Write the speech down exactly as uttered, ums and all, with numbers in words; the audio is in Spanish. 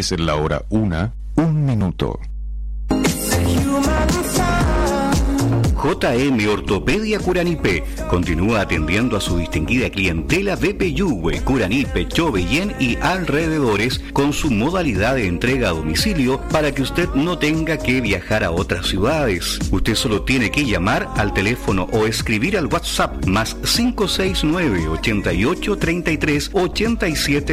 Es la hora una, un minuto. J M Ortopedia Curanipe continúa atendiendo a su distinguida clientela de Peyúgue, Curanipe, Chobellén y alrededores con su modalidad de entrega a domicilio para que usted no tenga que viajar a otras ciudades. Usted solo tiene que llamar al teléfono o escribir al WhatsApp más cinco seis nueve, ochenta y ocho, treinta y tres, ochenta y siete